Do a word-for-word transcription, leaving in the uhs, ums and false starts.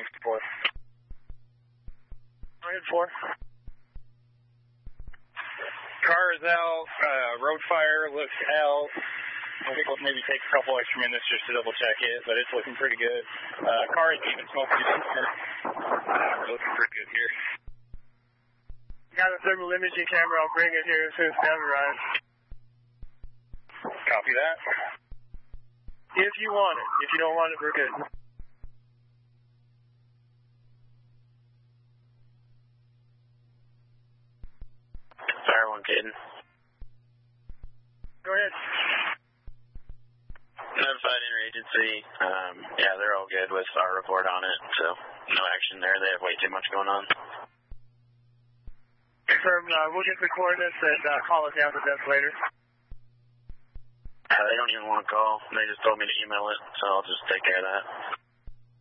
four. Go ahead, four. Car is out. Uh, road fire looks out. I think we'll maybe take a couple extra minutes just to double check it, but it's looking pretty good. Uh, car is even smoking. We're looking pretty good here. Got a thermal imaging camera. I'll bring it here as soon as Sam arrives. Copy that. If you want it. If you don't want it, we're good. Fire one, Caden. Go ahead. Notified interagency. Um, yeah, they're all good with our report on it, so no action there. They have way too much going on. Confirm, uh, we'll get the coordinates and uh, call us down to them later. Uh, they don't even want to call. They just told me to email it, so I'll just take care of that.